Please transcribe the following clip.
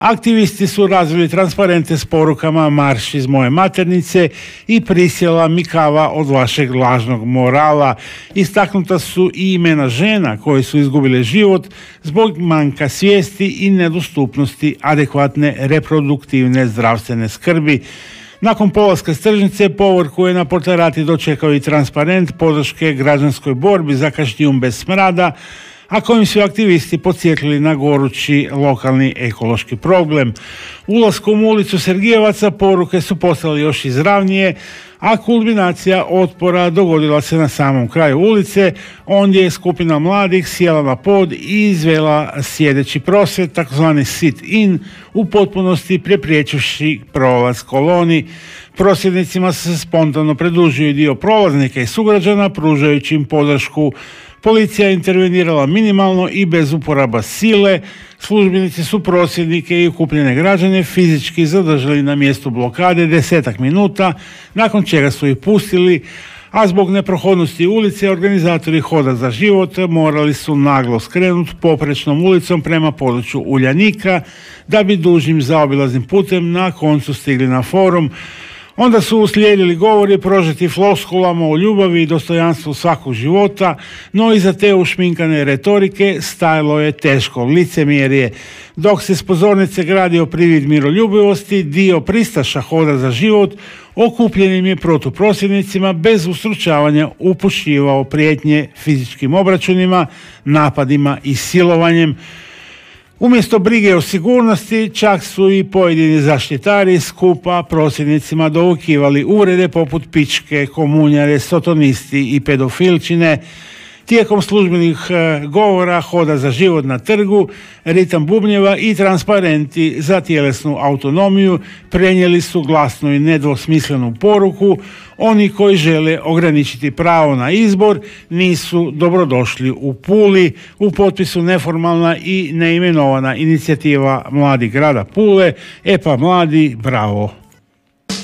Aktivisti su razvili transparente s porukama "Marš iz moje maternice" i "Prisjela mi kava od vašeg lažnog morala". Istaknuta su i imena žena koje su izgubile život zbog manjka svijesti i nedostupnosti adekvatne reproduktivne zdravstvene skrbi. Nakon polaska s tržnice, povorku je na Portarati dočekao i transparent podrške građanskoj borbi za Kaštijun bez smrada, a kojim su aktivisti podsjetili na gorući lokalni ekološki problem. Ulaskom u ulicu Sergijevaca poruke su postale još izravnije, a kulminacija otpora dogodila se na samom kraju ulice, ondje je skupina mladih sjela na pod i izvela sjedeći prosvjed, takozvani sit-in, u potpunosti prepriječivši prolaz koloni. Prosvjednicima se spontano pridružio i dio prolaznika i sugrađana, pružajući im podršku. Policija je intervenirala minimalno i bez uporaba sile. Službenici su prosvjednike i okupljene građane fizički zadržali na mjestu blokade 10 minuta, nakon čega su ih pustili, a zbog neprohodnosti ulice organizatori Hoda za život morali su naglo skrenuti poprečnom ulicom prema području Uljanika, da bi dužim zaobilaznim putem na koncu stigli na forum. Onda su uslijedili govori prožeti floskulama o ljubavi i dostojanstvu svakog života, no iza te ušminkane retorike stajalo je teško licemjerje. Dok se s pozornice gradio privid miroljubivosti, dio pristaša Hoda za život okupljenim je protuprosvjednicima bez ustručavanja upućivao prijetnje fizičkim obračunima, napadima i silovanjem. Umjesto brige o sigurnosti, čak su i pojedini zaštitari skupa prosvjednicima doukivali uvrede poput pičke, komunjare, sotonisti i pedofilčine. Tijekom službenih govora Hoda za život na trgu, ritam bubnjeva i transparenti za tjelesnu autonomiju prenijeli su glasnu i nedvosmislenu poruku: oni koji žele ograničiti pravo na izbor nisu dobrodošli u Puli. U potpisu neformalna i neimenovana inicijativa mladih grada Pule. E pa mladi, bravo!